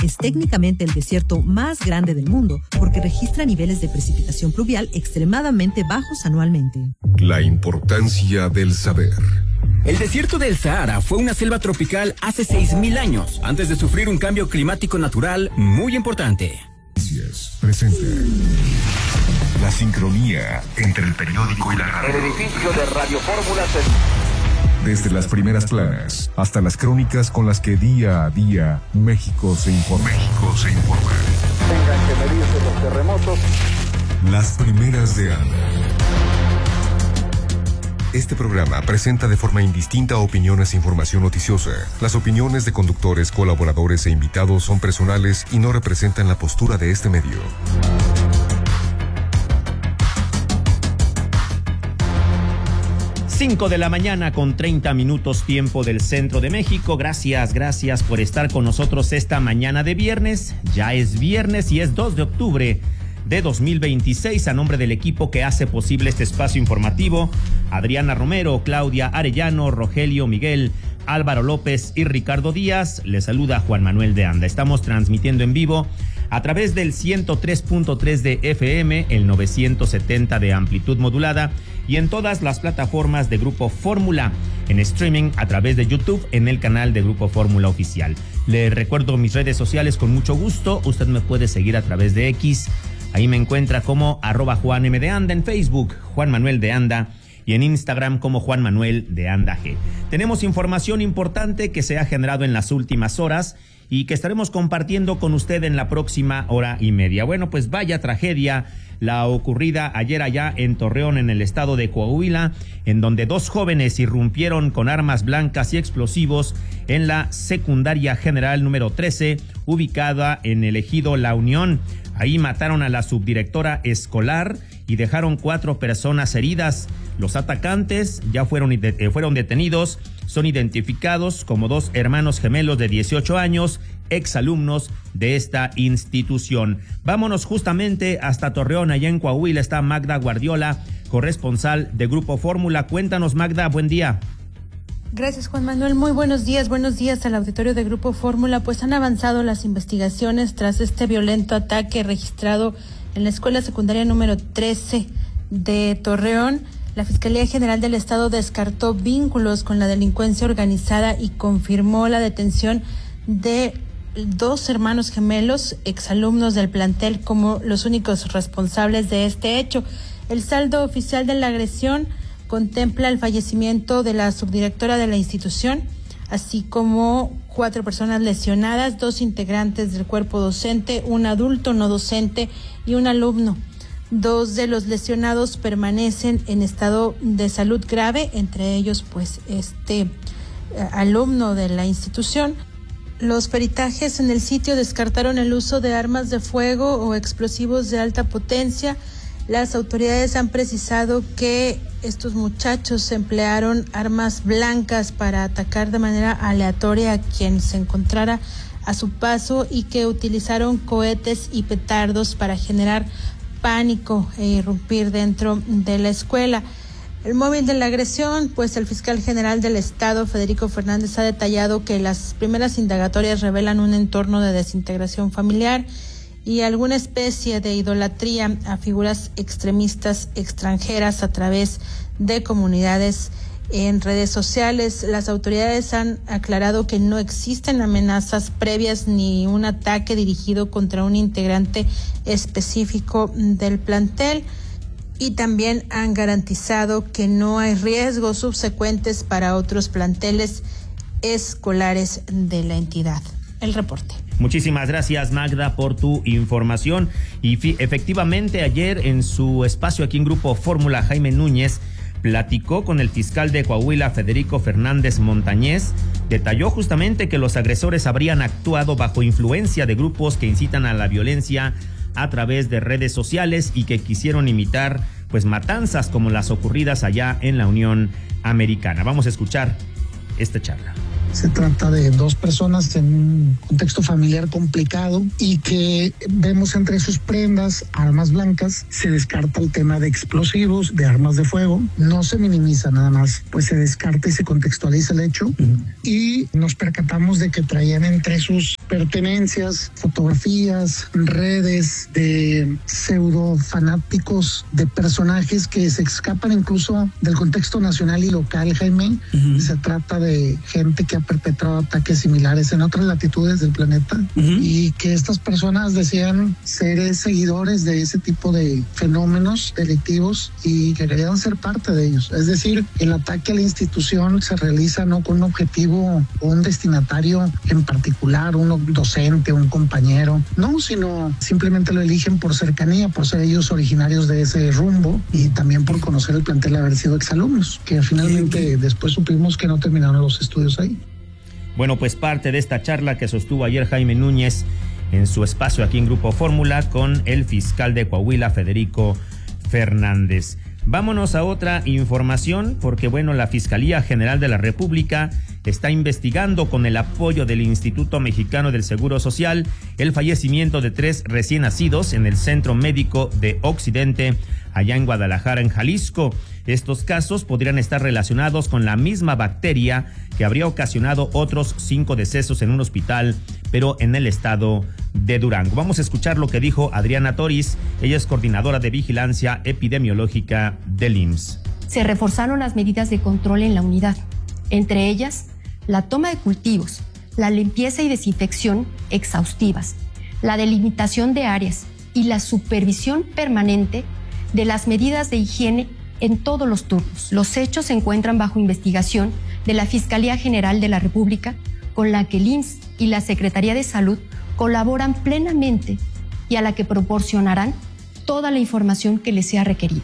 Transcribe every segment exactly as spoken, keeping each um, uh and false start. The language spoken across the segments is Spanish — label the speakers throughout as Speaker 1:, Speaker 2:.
Speaker 1: es técnicamente el desierto más grande del mundo porque registra niveles de precipitación pluvial extremadamente bajos anualmente.
Speaker 2: La importancia del saber.
Speaker 3: El desierto del Sahara fue una selva tropical hace seis mil años, antes de sufrir un cambio climático natural muy importante.
Speaker 2: Presente. La sincronía entre el periódico y la radio.
Speaker 4: El edificio de Radio Fórmula se...
Speaker 2: Desde las primeras planas hasta las crónicas con las que día a día México se informa. México se informa.
Speaker 4: Tengan que medirse los terremotos.
Speaker 2: Las primeras de Anda. Este programa presenta de forma indistinta opiniones e información noticiosa. Las opiniones de conductores, colaboradores e invitados son personales y no representan la postura de este medio.
Speaker 5: cinco de la mañana con treinta minutos tiempo del centro de México. Gracias, gracias por estar con nosotros esta mañana de viernes. Ya es viernes y es dos de octubre de dos mil veintiséis. A nombre del equipo que hace posible este espacio informativo, Adriana Romero, Claudia Arellano, Rogelio Miguel, Álvaro López y Ricardo Díaz, les saluda Juan Manuel de Anda. Estamos transmitiendo en vivo a través del ciento tres punto tres de F M, el novecientos setenta de amplitud modulada y en todas las plataformas de Grupo Fórmula, en streaming a través de YouTube en el canal de Grupo Fórmula Oficial. Le recuerdo mis redes sociales con mucho gusto. Usted me puede seguir a través de X. Ahí me encuentra como arroba Juan M de Anda, en Facebook Juan Manuel de Anda y en Instagram como Juan Manuel de Anda G. Tenemos información importante que se ha generado en las últimas horas y que estaremos compartiendo con usted en la próxima hora y media. Bueno, pues vaya tragedia la ocurrida ayer allá en Torreón, en el estado de Coahuila, en donde dos jóvenes irrumpieron con armas blancas y explosivos en la secundaria general número trece, ubicada en el ejido La Unión. Ahí mataron a la subdirectora escolar y dejaron cuatro personas heridas. Los atacantes ya fueron, de, fueron detenidos, son identificados como dos hermanos gemelos de dieciocho años, exalumnos de esta institución. Vámonos justamente hasta Torreón, allá en Coahuila está Magda Guardiola, corresponsal de Grupo Fórmula. Cuéntanos, Magda, buen día.
Speaker 6: Gracias, Juan Manuel. Muy buenos días. Buenos días al auditorio de Grupo Fórmula. Pues han avanzado las investigaciones tras este violento ataque registrado en la escuela secundaria número trece de Torreón. La Fiscalía General del Estado descartó vínculos con la delincuencia organizada y confirmó la detención de dos hermanos gemelos, exalumnos del plantel, como los únicos responsables de este hecho. El saldo oficial de la agresión contempla el fallecimiento de la subdirectora de la institución, así como cuatro personas lesionadas, dos integrantes del cuerpo docente, un adulto no docente y un alumno. Dos de los lesionados permanecen en estado de salud grave, entre ellos pues este eh, alumno de la institución. Los peritajes en el sitio descartaron el uso de armas de fuego o explosivos de alta potencia. Las autoridades han precisado que estos muchachos emplearon armas blancas para atacar de manera aleatoria a quien se encontrara a su paso y que utilizaron cohetes y petardos para generar pánico e irrumpir dentro de la escuela. El móvil de la agresión, pues el fiscal general del Estado, Federico Fernández, ha detallado que las primeras indagatorias revelan un entorno de desintegración familiar y alguna especie de idolatría a figuras extremistas extranjeras a través de comunidades en redes sociales. Las autoridades han aclarado que no existen amenazas previas ni un ataque dirigido contra un integrante específico del plantel y también han garantizado que no hay riesgos subsecuentes para otros planteles escolares de la entidad. El reporte.
Speaker 5: Muchísimas gracias, Magda, por tu información. Y fi- efectivamente, ayer en su espacio aquí en Grupo Fórmula, Jaime Núñez platicó con el fiscal de Coahuila, Federico Fernández Montañez. Detalló justamente que los agresores habrían actuado bajo influencia de grupos que incitan a la violencia a través de redes sociales y que quisieron imitar pues matanzas como las ocurridas allá en la Unión Americana. Vamos a escuchar esta charla.
Speaker 7: Se trata de dos personas en un contexto familiar complicado y que vemos entre sus prendas armas blancas. Se descarta el tema de explosivos, de armas de fuego. No se minimiza nada más, pues se descarta y se contextualiza el hecho. Uh-huh. Y nos percatamos de que traían entre sus pertenencias, fotografías, redes de pseudo fanáticos de personajes que se escapan incluso del contexto nacional y local, Jaime. Uh-huh. Se trata de gente que ha perpetrado ataques similares en otras latitudes del planeta, uh-huh, y que estas personas decían ser seguidores de ese tipo de fenómenos delictivos y que querían ser parte de ellos. Es decir, el ataque a la institución se realiza no con un objetivo o un destinatario en particular, un docente, un compañero, no, sino simplemente lo eligen por cercanía, por ser ellos originarios de ese rumbo y también por conocer el plantel de haber sido exalumnos, que finalmente después supimos que no terminaron los estudios ahí.
Speaker 5: Bueno, pues parte de esta charla que sostuvo ayer Jaime Núñez en su espacio aquí en Grupo Fórmula con el fiscal de Coahuila, Federico Fernández. Vámonos a otra información porque, bueno, la Fiscalía General de la República está investigando con el apoyo del Instituto Mexicano del Seguro Social el fallecimiento de tres recién nacidos en el Centro Médico de Occidente, allá en Guadalajara, en Jalisco. Estos casos podrían estar relacionados con la misma bacteria que habría ocasionado otros cinco decesos en un hospital, pero en el estado de Durango. Vamos a escuchar lo que dijo Adriana Toriz. Ella es coordinadora de vigilancia epidemiológica del I M S S.
Speaker 8: Se reforzaron las medidas de control en la unidad, entre ellas la toma de cultivos, la limpieza y desinfección exhaustivas, la delimitación de áreas y la supervisión permanente de las medidas de higiene en todos los turnos. Los hechos se encuentran bajo investigación de la Fiscalía General de la República, con la que el I M S S y la Secretaría de Salud colaboran plenamente y a la que proporcionarán toda la información que les sea requerida.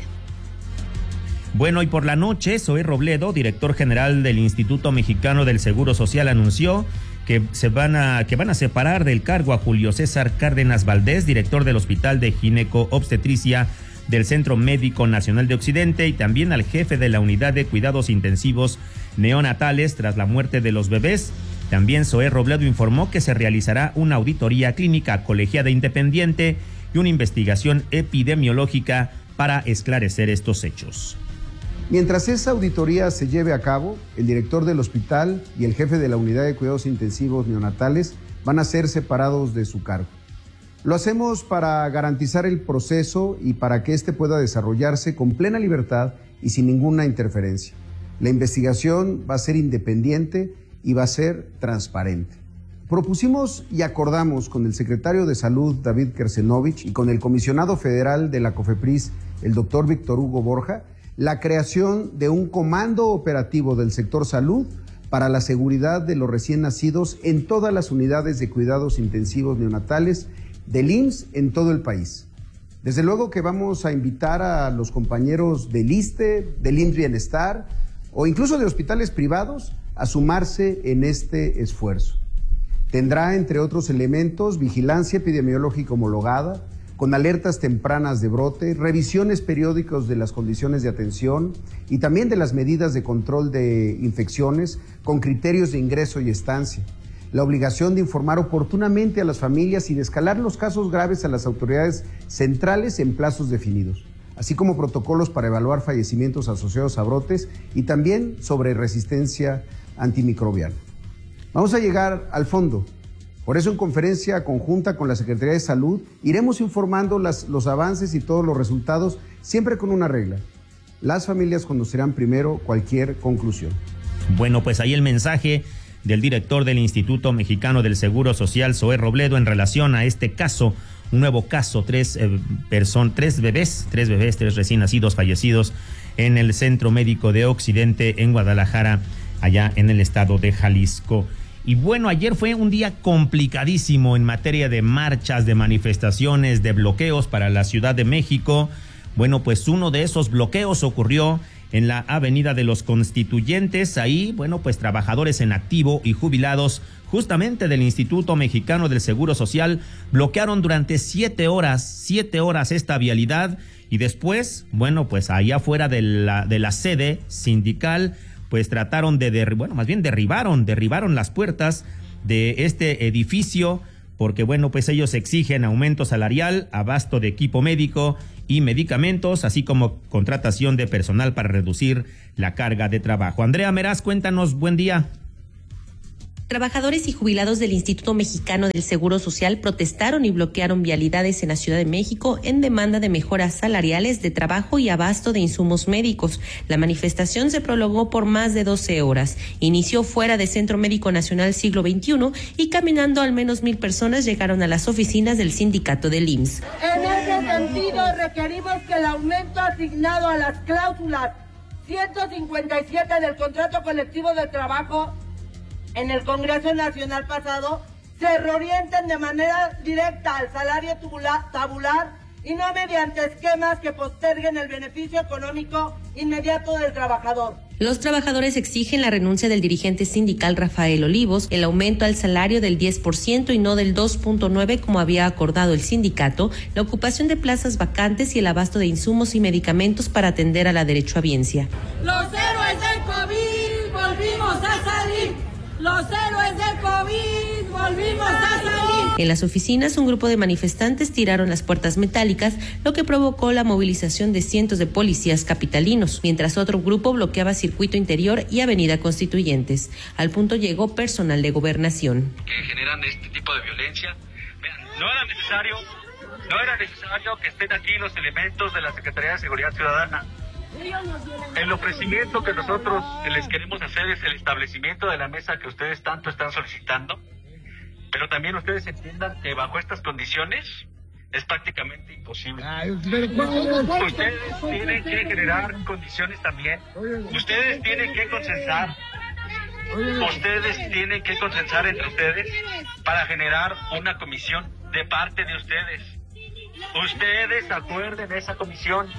Speaker 5: Bueno, y por la noche, Zoé Robledo, director general del Instituto Mexicano del Seguro Social, anunció que se van a que van a separar del cargo a Julio César Cárdenas Valdés, director del Hospital de Gineco-Obstetricia del Centro Médico Nacional de Occidente, y también al jefe de la Unidad de Cuidados Intensivos Neonatales tras la muerte de los bebés. También Zoé Robledo informó que se realizará una auditoría clínica colegiada independiente y una investigación epidemiológica para esclarecer estos hechos.
Speaker 9: Mientras esa auditoría se lleve a cabo, el director del hospital y el jefe de la Unidad de Cuidados Intensivos Neonatales van a ser separados de su cargo. Lo hacemos para garantizar el proceso y para que éste pueda desarrollarse con plena libertad y sin ninguna interferencia. La investigación va a ser independiente y va a ser transparente. Propusimos y acordamos con el secretario de Salud, David Kersenovich, y con el comisionado federal de la COFEPRIS, el doctor Víctor Hugo Borja, la creación de un comando operativo del sector salud para la seguridad de los recién nacidos en todas las unidades de cuidados intensivos neonatales del I M S S en todo el país. Desde luego que vamos a invitar a los compañeros del ISSSTE, del I M S S Bienestar o incluso de hospitales privados a sumarse en este esfuerzo. Tendrá, entre otros elementos, vigilancia epidemiológica homologada, con alertas tempranas de brote, revisiones periódicas de las condiciones de atención y también de las medidas de control de infecciones con criterios de ingreso y estancia. La obligación de informar oportunamente a las familias y de escalar los casos graves a las autoridades centrales en plazos definidos, así como protocolos para evaluar fallecimientos asociados a brotes y también sobre resistencia antimicrobiana. Vamos a llegar al fondo. Por eso, en conferencia conjunta con la Secretaría de Salud, iremos informando las, los avances y todos los resultados, siempre con una regla. Las familias conocerán primero cualquier conclusión.
Speaker 5: Bueno, pues ahí el mensaje del director del Instituto Mexicano del Seguro Social, Zoé Robledo, en relación a este caso, un nuevo caso, tres, eh, person, tres bebés, tres bebés, tres recién nacidos fallecidos en el Centro Médico de Occidente en Guadalajara, allá en el estado de Jalisco. Y bueno, ayer fue un día complicadísimo en materia de marchas, de manifestaciones, de bloqueos para la Ciudad de México. Bueno, pues uno de esos bloqueos ocurrió en la Avenida de los Constituyentes. Ahí, bueno, pues trabajadores en activo y jubilados justamente del Instituto Mexicano del Seguro Social bloquearon durante siete horas, siete horas esta vialidad. Y después, bueno, pues allá afuera de la, de la sede sindical, pues trataron de, derri- bueno, más bien derribaron, derribaron las puertas de este edificio, porque bueno, pues ellos exigen aumento salarial, abasto de equipo médico y medicamentos, así como contratación de personal para reducir la carga de trabajo. Andrea Meraz, cuéntanos, buen día.
Speaker 10: Trabajadores y jubilados del Instituto Mexicano del Seguro Social protestaron y bloquearon vialidades en la Ciudad de México en demanda de mejoras salariales, de trabajo y abasto de insumos médicos. La manifestación se prolongó por más de doce horas. Inició fuera del Centro Médico Nacional Siglo veintiuno y caminando al menos mil personas llegaron a las oficinas del sindicato del I M S S.
Speaker 11: En ese sentido, requerimos que el aumento asignado a las cláusulas ciento cincuenta y siete del contrato colectivo de trabajo en el Congreso Nacional pasado se reorienten de manera directa al salario tabular y no mediante esquemas que posterguen el beneficio económico inmediato del trabajador.
Speaker 10: Los trabajadores exigen la renuncia del dirigente sindical Rafael Olivos, el aumento al salario del diez por ciento y no del dos punto nueve por ciento como había acordado el sindicato, la ocupación de plazas vacantes y el abasto de insumos y medicamentos para atender a la derechohabiencia.
Speaker 12: Los héroes del COVID volvimos a salir. Los héroes del COVID volvimos a salir.
Speaker 10: En las oficinas, un grupo de manifestantes tiraron las puertas metálicas, lo que provocó la movilización de cientos de policías capitalinos, mientras otro grupo bloqueaba Circuito Interior y Avenida Constituyentes. Al punto llegó personal de gobernación.
Speaker 13: Que generan este tipo de violencia. Vean, no era necesario, no era necesario que estén aquí los elementos de la Secretaría de Seguridad Ciudadana. El ofrecimiento que nosotros les queremos hacer es el establecimiento de la mesa que ustedes tanto están solicitando, pero también ustedes entiendan que bajo estas condiciones es prácticamente imposible. Ustedes tienen que generar condiciones también, ustedes tienen que consensar, ustedes tienen que consensar entre ustedes para generar una comisión de parte de ustedes. Ustedes acuerden esa comisión.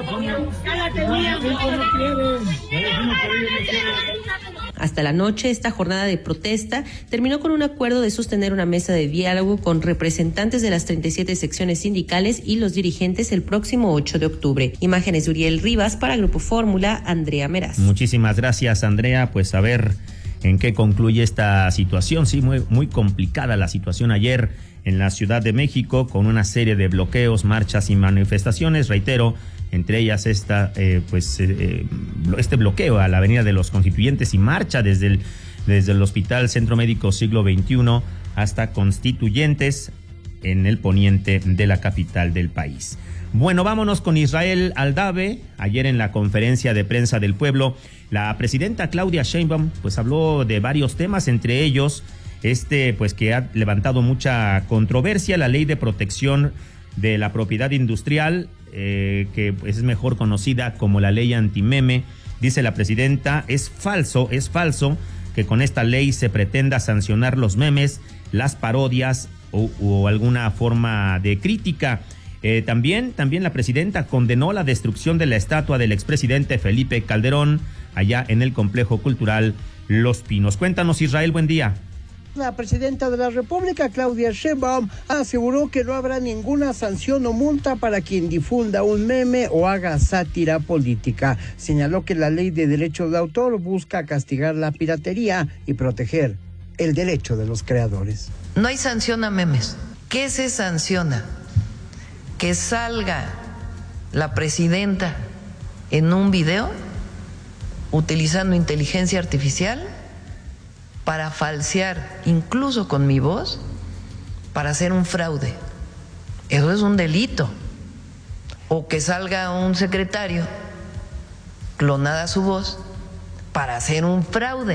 Speaker 10: Hasta la noche, esta jornada de protesta terminó con un acuerdo de sostener una mesa de diálogo con representantes de las treinta y siete secciones sindicales y los dirigentes el próximo ocho de octubre. Imágenes de Uriel Rivas para Grupo Fórmula, Andrea Meraz.
Speaker 5: Muchísimas gracias, Andrea. Pues a ver en qué concluye esta situación. Sí, muy, muy complicada la situación ayer en la Ciudad de México, con una serie de bloqueos, marchas y manifestaciones, reitero, entre ellas esta, eh, pues, eh, este bloqueo a la Avenida de los Constituyentes y marcha desde el, desde el Hospital Centro Médico Siglo veintiuno hasta Constituyentes en el poniente de la capital del país. Bueno, vámonos con Israel Aldave. Ayer en la conferencia de prensa del pueblo, la presidenta Claudia Sheinbaum pues habló de varios temas, entre ellos este pues que ha levantado mucha controversia, la ley de protección de la propiedad industrial, eh, que pues, es mejor conocida como la ley antimeme. Dice la presidenta, es falso, es falso que con esta ley se pretenda sancionar los memes, las parodias o, o alguna forma de crítica. Eh, también, también la presidenta condenó la destrucción de la estatua del expresidente Felipe Calderón allá en el complejo cultural Los Pinos. Cuéntanos, Israel, buen día.
Speaker 14: La presidenta de la República, Claudia Sheinbaum, aseguró que no habrá ninguna sanción o multa para quien difunda un meme o haga sátira política. Señaló que la ley de derechos de autor busca castigar la piratería y proteger el derecho de los creadores.
Speaker 15: No hay sanción a memes. ¿Qué se sanciona? Que salga la presidenta en un video utilizando inteligencia artificial para falsear, incluso con mi voz, para hacer un fraude. Eso es un delito. O que salga un secretario, clonada su voz, para hacer un fraude.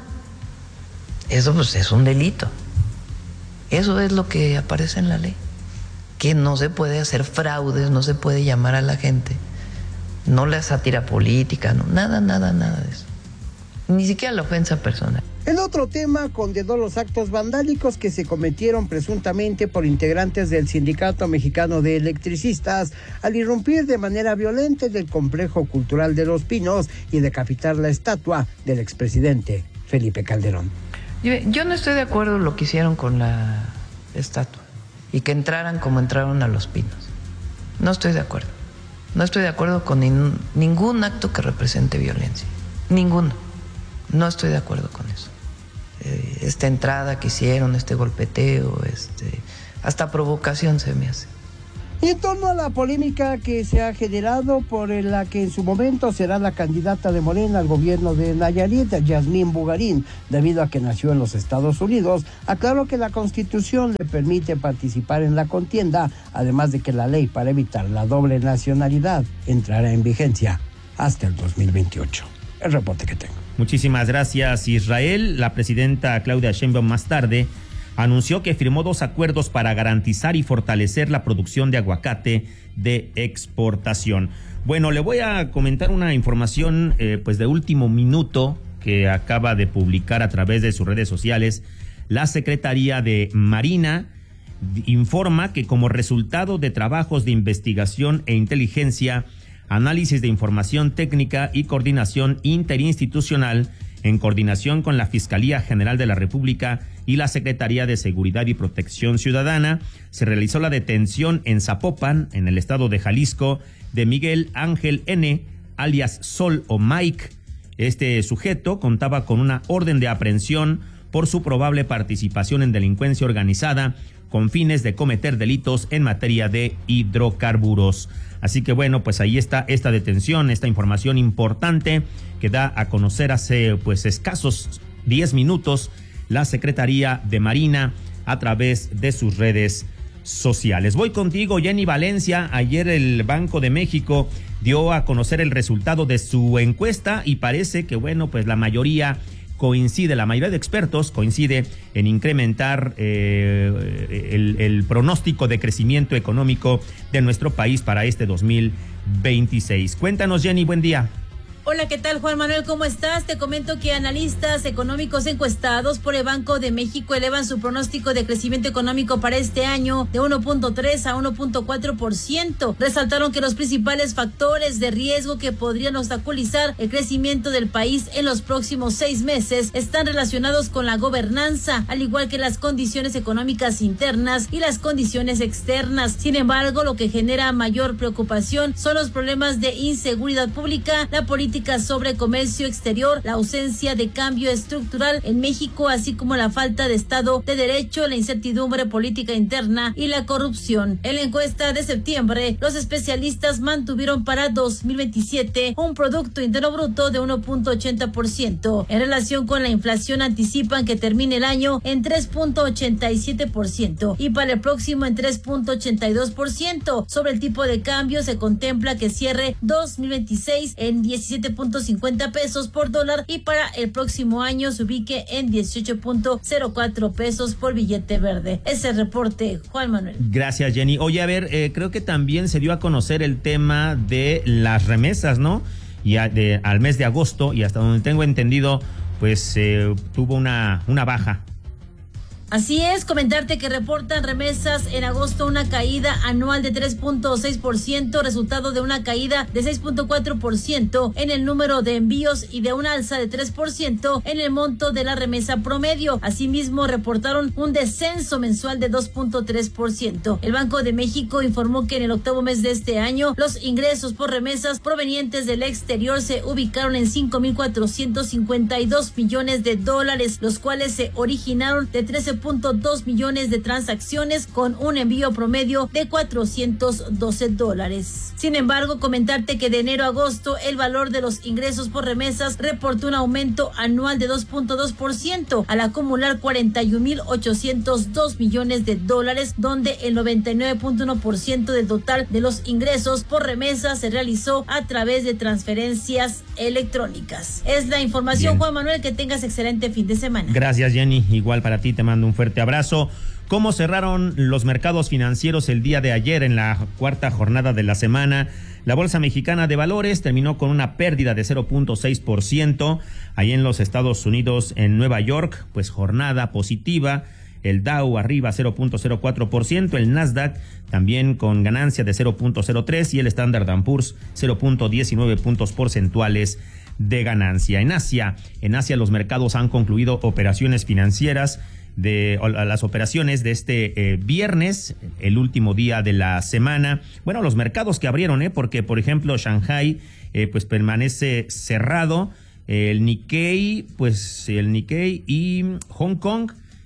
Speaker 15: Eso pues es un delito. Eso es lo que aparece en la ley. Que no se puede hacer fraudes, no se puede llamar a la gente. No la sátira política, no, nada, nada, nada de eso. Ni siquiera la ofensa personal.
Speaker 14: En otro tema, condenó los actos vandálicos que se cometieron presuntamente por integrantes del Sindicato Mexicano de Electricistas al irrumpir de manera violenta en el complejo cultural de Los Pinos y decapitar la estatua del expresidente Felipe Calderón.
Speaker 15: Yo, yo no estoy de acuerdo en lo que hicieron con la estatua y que entraran como entraron a Los Pinos. No estoy de acuerdo. No estoy de acuerdo con nin, ningún acto que represente violencia. Ninguno. No estoy de acuerdo con eso. Eh, esta entrada que hicieron, este golpeteo, este, hasta provocación se me hace.
Speaker 14: Y en torno a la polémica que se ha generado por la que en su momento será la candidata de Morena al gobierno de Nayarit, Yasmín Bugarín, debido a que nació en los Estados Unidos, aclaró que la Constitución le permite participar en la contienda, además de que la ley para evitar la doble nacionalidad entrará en vigencia hasta el dos mil veintiocho. El reporte que tengo.
Speaker 5: Muchísimas gracias, Israel. La presidenta Claudia Sheinbaum más tarde anunció que firmó dos acuerdos para garantizar y fortalecer la producción de aguacate de exportación. Bueno, le voy a comentar una información eh, pues de último minuto que acaba de publicar a través de sus redes sociales. La Secretaría de Marina informa que como resultado de trabajos de investigación e inteligencia, análisis de información técnica y coordinación interinstitucional, en coordinación con la Fiscalía General de la República y la Secretaría de Seguridad y Protección Ciudadana, se realizó la detención en Zapopan, en el estado de Jalisco, de Miguel Ángel N., alias Sol o Mike. Este sujeto contaba con una orden de aprehensión por su probable participación en delincuencia organizada con fines de cometer delitos en materia de hidrocarburos. Así que bueno, pues ahí está esta detención, esta información importante que da a conocer hace pues escasos diez minutos la Secretaría de Marina a través de sus redes sociales. Voy contigo, Jenny Valencia. Ayer el Banco de México dio a conocer el resultado de su encuesta y parece que bueno, pues la mayoría coincide, la mayoría de expertos coincide en incrementar eh, el, el pronóstico de crecimiento económico de nuestro país para este dos mil veintiséis. Cuéntanos, Jenny, buen día.
Speaker 16: Hola, ¿qué tal, Juan Manuel? ¿Cómo estás? Te comento que analistas económicos encuestados por el Banco de México elevan su pronóstico de crecimiento económico para este año de uno punto tres a uno punto cuatro por ciento. Resaltaron que los principales factores de riesgo que podrían obstaculizar el crecimiento del país en los próximos seis meses están relacionados con la gobernanza, al igual que las condiciones económicas internas y las condiciones externas. Sin embargo, lo que genera mayor preocupación son los problemas de inseguridad pública, la política sobre comercio exterior, la ausencia de cambio estructural en México, así como la falta de Estado de Derecho, la incertidumbre política interna y la corrupción. En la encuesta de septiembre, los especialistas mantuvieron para dos mil veintisiete un Producto Interno Bruto de uno punto ochenta por ciento. En relación con la inflación, anticipan que termine el año en tres punto ochenta y siete por ciento y para el próximo en tres punto ochenta y dos por ciento. Sobre el tipo de cambio, se contempla que cierre dos mil veintiséis en diecisiete punto cincuenta pesos por dólar y para el próximo año se ubique en dieciocho punto cero cuatro pesos por billete verde. Ese reporte, Juan Manuel.
Speaker 5: Gracias, Jenny. Oye, a ver, eh, creo que también se dio a conocer el tema de las remesas, ¿no? Y a, de, al mes de agosto, y hasta donde tengo entendido, pues eh, tuvo una, una baja.
Speaker 16: Así es, comentarte que reportan remesas en agosto una caída anual de tres punto seis por ciento, resultado de una caída de seis punto cuatro por ciento en el número de envíos y de un alza de tres por ciento en el monto de la remesa promedio. Asimismo, reportaron un descenso mensual de dos punto tres por ciento. El Banco de México informó que en el octavo mes de este año, los ingresos por remesas provenientes del exterior se ubicaron en cinco mil cuatrocientos cincuenta y dos millones de dólares, los cuales se originaron de trece punto dos millones de transacciones con un envío promedio de cuatrocientos doce dólares. Sin embargo, comentarte que de enero a agosto el valor de los ingresos por remesas reportó un aumento anual de dos punto dos por ciento al acumular cuarenta y un mil ochocientos dos millones de dólares, donde el noventa y nueve punto uno por ciento del total de los ingresos por remesas se realizó a través de transferencias electrónicas. Es la información. Bien. Juan Manuel, que tengas excelente fin de semana.
Speaker 5: Gracias, Jenny. Igual para ti, te mando un fuerte abrazo. ¿Cómo cerraron los mercados financieros el día de ayer en la cuarta jornada de la semana? La Bolsa Mexicana de Valores terminó con una pérdida de cero punto seis por ciento. Ahí en los Estados Unidos, en Nueva York, pues jornada positiva. El Dow arriba cero punto cero cuatro por ciento, el Nasdaq también con ganancia de cero punto cero tres y el Standard and Poor's cero punto diecinueve puntos porcentuales de ganancia. En Asia, en Asia los mercados han concluido operaciones financieras de las operaciones de este eh, viernes, el último día de la semana. Bueno, los mercados que abrieron, eh, porque por ejemplo Shanghai eh, pues permanece cerrado, el Nikkei, pues el Nikkei y Hong Kong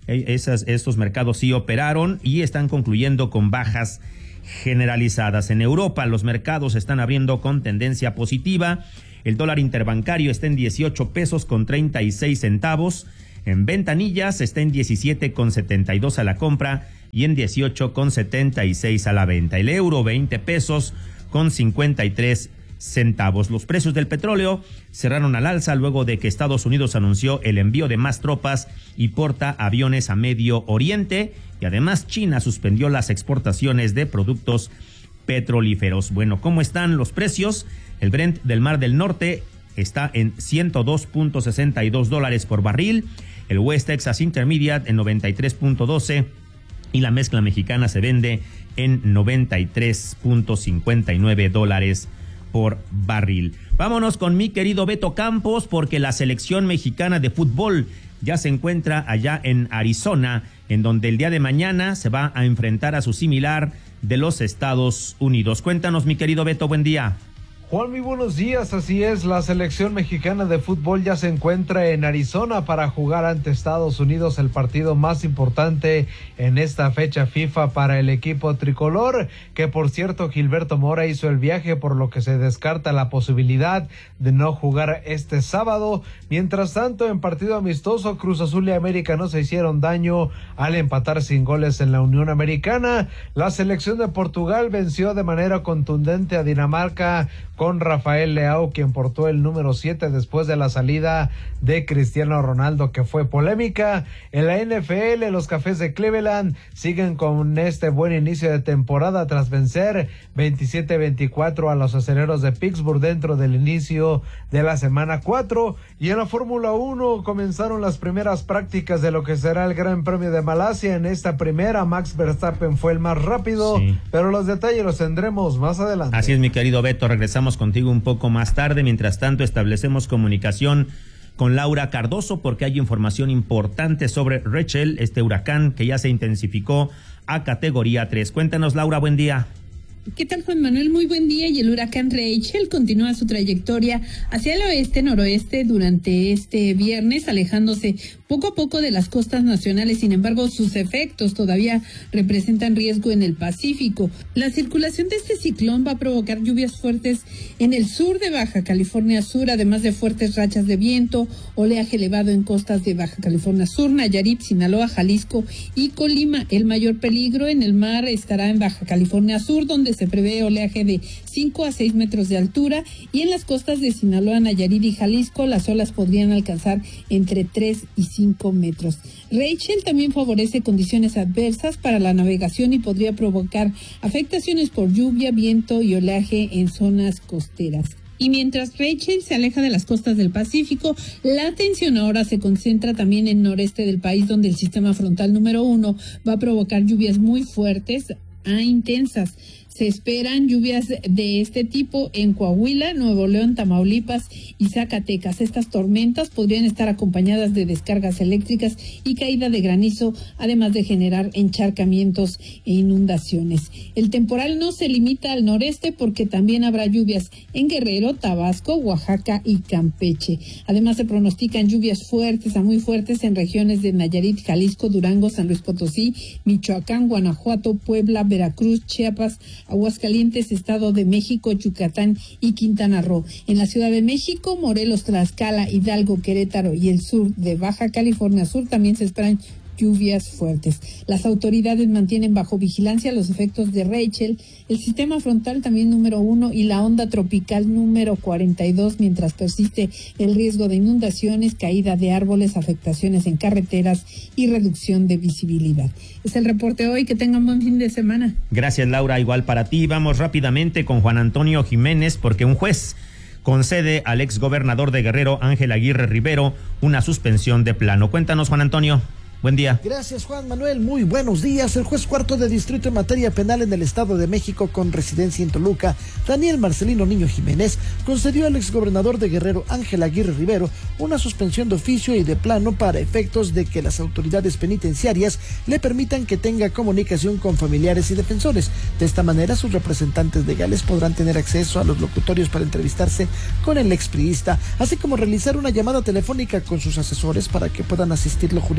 Speaker 5: Esas, estos mercados sí operaron y están concluyendo con bajas generalizadas. En Europa, los mercados están abriendo con tendencia positiva. El dólar interbancario está en dieciocho pesos con treinta y seis centavos. En ventanillas está en diecisiete con setenta y dos a la compra y en dieciocho con setenta y seis a la venta. El euro, veinte pesos con cincuenta y tres centavos. Los precios del petróleo cerraron al alza luego de que Estados Unidos anunció el envío de más tropas y portaaviones a Medio Oriente, y además China suspendió las exportaciones de productos petrolíferos. Bueno, ¿cómo están los precios? El Brent del Mar del Norte está en ciento dos punto sesenta y dos dólares por barril, el West Texas Intermediate en noventa y tres punto doce y la mezcla mexicana se vende en noventa y tres punto cincuenta y nueve dólares por barril. Vámonos con mi querido Beto Campos, porque la selección mexicana de fútbol ya se encuentra allá en Arizona, en donde el día de mañana se va a enfrentar a su similar de los Estados Unidos. Cuéntanos, mi querido Beto, buen día.
Speaker 17: Juan, muy buenos días. Así es, la selección mexicana de fútbol ya se encuentra en Arizona para jugar ante Estados Unidos, el partido más importante en esta fecha FIFA para el equipo tricolor, que por cierto Gilberto Mora hizo el viaje, por lo que se descarta la posibilidad de no jugar este sábado. Mientras tanto, en partido amistoso, Cruz Azul y América no se hicieron daño al empatar sin goles en la Unión Americana. La selección de Portugal venció de manera contundente a Dinamarca con Rafael Leao, quien portó el número siete después de la salida de Cristiano Ronaldo, que fue polémica. En la N F L, los Cafés de Cleveland siguen con este buen inicio de temporada tras vencer veintisiete veinticuatro a los Acereros de Pittsburgh dentro del inicio de la semana cuatro. Y en la Fórmula uno comenzaron las primeras prácticas de lo que será el Gran Premio de Malasia. En esta primera, Max Verstappen fue el más rápido, sí, pero los detalles los tendremos más adelante.
Speaker 5: Así es, mi querido Beto, regresamos contigo un poco más tarde. Mientras tanto, establecemos comunicación con Laura Cardoso porque hay información importante sobre Rachel, este huracán que ya se intensificó a categoría tres. Cuéntanos, Laura, buen día.
Speaker 18: ¿Qué tal, Juan Manuel? Muy buen día. Y el huracán Rachel continúa su trayectoria hacia el oeste-noroeste durante este viernes, alejándose poco a poco de las costas nacionales. Sin embargo, sus efectos todavía representan riesgo en el Pacífico. La circulación de este ciclón va a provocar lluvias fuertes en el sur de Baja California Sur, además de fuertes rachas de viento, oleaje elevado en costas de Baja California Sur, Nayarit, Sinaloa, Jalisco y Colima. El mayor peligro en el mar estará en Baja California Sur, donde se prevé oleaje de cinco a seis metros de altura, y en las costas de Sinaloa, Nayarit y Jalisco las olas podrían alcanzar entre tres y cinco metros. Rachel también favorece condiciones adversas para la navegación y podría provocar afectaciones por lluvia, viento y oleaje en zonas costeras. Y mientras Rachel se aleja de las costas del Pacífico, la atención ahora se concentra también en el noreste del país, donde el sistema frontal número uno va a provocar lluvias muy fuertes a intensas. Se esperan lluvias de este tipo en Coahuila, Nuevo León, Tamaulipas y Zacatecas. Estas tormentas podrían estar acompañadas de descargas eléctricas y caída de granizo, además de generar encharcamientos e inundaciones. El temporal no se limita al noreste porque también habrá lluvias en Guerrero, Tabasco, Oaxaca y Campeche. Además, se pronostican lluvias fuertes a muy fuertes en regiones de Nayarit, Jalisco, Durango, San Luis Potosí, Michoacán, Guanajuato, Puebla, Veracruz, Chiapas, Aguascalientes, Estado de México, Yucatán y Quintana Roo. En la Ciudad de México, Morelos, Tlaxcala, Hidalgo, Querétaro y el sur de Baja California Sur también se esperan lluvias fuertes. Las autoridades mantienen bajo vigilancia los efectos de Rachel, el sistema frontal también número uno y la onda tropical número cuarenta y dos, mientras persiste el riesgo de inundaciones, caída de árboles, afectaciones en carreteras y reducción de visibilidad. Es el reporte hoy. Que tengan buen fin de semana.
Speaker 5: Gracias, Laura. Igual para ti. Vamos rápidamente con Juan Antonio Jiménez, porque un juez concede al exgobernador de Guerrero, Ángel Aguirre Rivero, una suspensión de plano. Cuéntanos, Juan Antonio. Buen día.
Speaker 19: Gracias, Juan Manuel. Muy buenos días. El juez cuarto de distrito en materia penal en el Estado de México con residencia en Toluca, Daniel Marcelino Niño Jiménez, concedió al exgobernador de Guerrero, Ángel Aguirre Rivero, una suspensión de oficio y de plano para efectos de que las autoridades penitenciarias le permitan que tenga comunicación con familiares y defensores. De esta manera, sus representantes legales podrán tener acceso a los locutorios para entrevistarse con el expriista, así como realizar una llamada telefónica con sus asesores para que puedan asistirlo jurídicamente.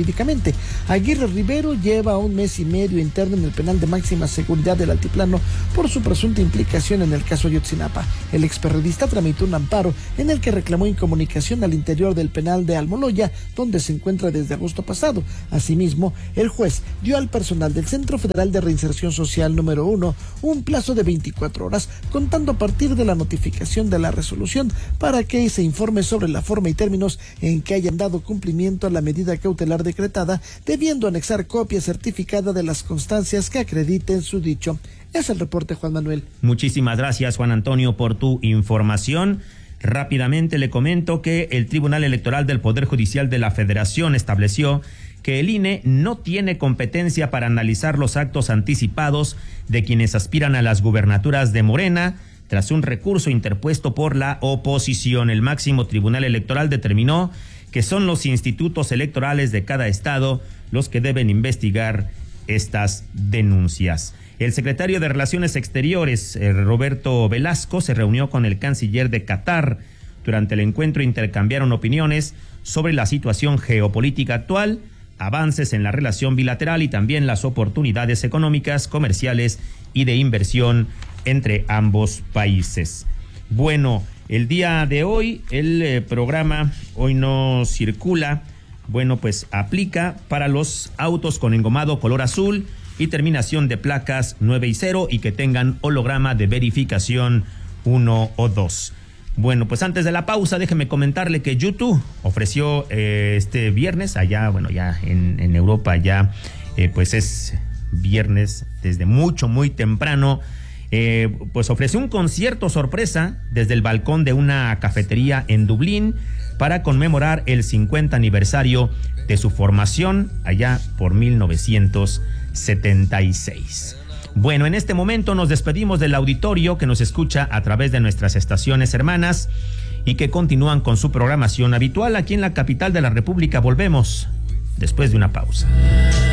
Speaker 19: incidente. Aguirre Rivero lleva un mes y medio interno en el penal de máxima seguridad del Altiplano por su presunta implicación en el caso Ayotzinapa. El experredista tramitó un amparo en el que reclamó incomunicación al interior del penal de Almoloya, donde se encuentra desde agosto pasado. Asimismo, el juez dio al personal del Centro Federal de Reinserción Social número uno un plazo de veinticuatro horas, contando a partir de la notificación de la resolución, para que se informe sobre la forma y términos en que hayan dado cumplimiento a la medida cautelar decretada, debiendo anexar copia certificada de las constancias que acrediten su dicho. Es el reporte, Juan Manuel.
Speaker 5: Muchísimas gracias, Juan Antonio, por tu información. Rápidamente le comento que el Tribunal Electoral del Poder Judicial de la Federación estableció que el I N E no tiene competencia para analizar los actos anticipados de quienes aspiran a las gubernaturas de Morena, tras un recurso interpuesto por la oposición. El máximo tribunal electoral determinó que son los institutos electorales de cada estado los que deben investigar estas denuncias. El secretario de Relaciones Exteriores, eh, Roberto Velasco, se reunió con el canciller de Qatar. Durante el encuentro intercambiaron opiniones sobre la situación geopolítica actual, avances en la relación bilateral y también las oportunidades económicas, comerciales y de inversión entre ambos países. Bueno, el día de hoy el eh, programa Hoy No Circula, bueno, pues aplica para los autos con engomado color azul y terminación de placas nueve y cero y que tengan holograma de verificación uno o dos. Bueno, pues antes de la pausa, déjeme comentarle que YouTube ofreció eh, este viernes, allá, bueno, ya en, en Europa ya, eh, pues es viernes desde mucho, muy temprano, eh, pues ofreció un concierto sorpresa desde el balcón de una cafetería en Dublín para conmemorar el cincuenta aniversario de su formación allá por mil novecientos setenta y seis. Bueno, en este momento nos despedimos del auditorio que nos escucha a través de nuestras estaciones hermanas y que continúan con su programación habitual aquí en la capital de la República. Volvemos después de una pausa.